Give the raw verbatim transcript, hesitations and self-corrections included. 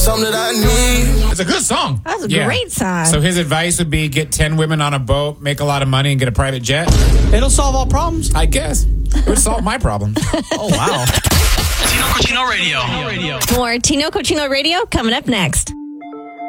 something that I need. It's a good song. That's a Yeah. great song. So his advice would be get ten women on a boat, make a lot of money, and get a private jet. It'll solve all problems. I guess. It would solve my problem. Oh, wow. Tino Cochino Radio. More Tino Cochino Radio coming up next.